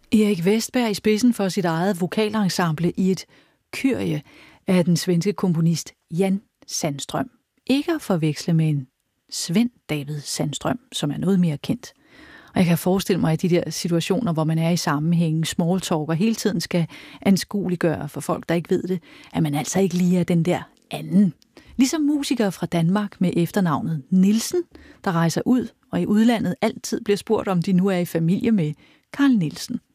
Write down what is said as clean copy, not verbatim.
Erik Westberg i spidsen for sit eget vokalensemble i et kyrie af den svenske komponist Jan Sandström. Ikke at forveksle med en Svend David Sandstrøm, som er noget mere kendt. Og jeg kan forestille mig, at de der situationer, hvor man er i sammenhængen, small talk og hele tiden skal anskueliggøre for folk, der ikke ved det, at man altså ikke lige er den der anden. Ligesom musikere fra Danmark med efternavnet Nielsen, der rejser ud og i udlandet altid bliver spurgt, om de nu er i familie med Carl Nielsen.